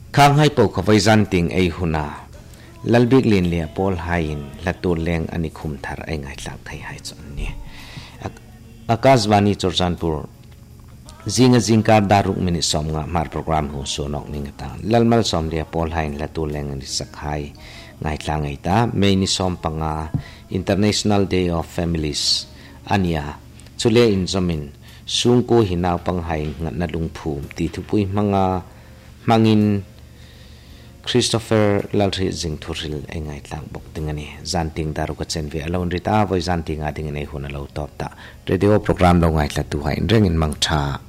ข้างให้ปกขวายจันติงไอหุนาลัลบิกลินเลียปอลไฮน์ละตัวแรงอันนี้คุมทาร์ไอไงหลักไทยให้จนเนี่ยอากาศวานีจอร์จันปูจิงการดารุกมินิสอมงามาร์โปรแกรมหูโซนอกนิงตาลัลมัลสอมเลียปอลไฮน์ละตัวแรงอันนี้สักไฮไงหลังไงตาเมนิสอมปังา International Day of Families อันยาชุเลอินจอมินซุงโกหินาวปังไฮงัดนัดลุงภูมิตีทุปุยมังอินคริสโตเฟอร์ลาริจิงทูริลเองไงต่างบอกถึงอันนี้จันทิงดารุกัเซนเวียลอนริตาไว้จันทิงอาทิงอันนี้หุ่นเราตอบตาเรดิโอโปรแกรมเราไงละตัวให้เรื่องอินมังชา